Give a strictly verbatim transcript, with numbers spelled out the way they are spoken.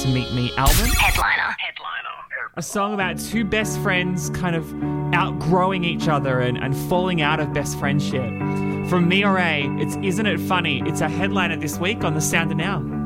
to Meet Me album. Headliner. A song about two best friends kind of outgrowing each other and, and falling out of best friendship. From Mia Ray, it's Isn't It Funny? It's a headliner this week on The Sound of Now.